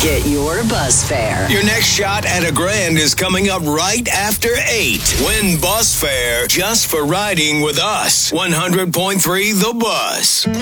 Get your bus fare. Your next shot at $1,000 is coming up right after 8. Win bus fare just for riding with us. 100.3 The Bus.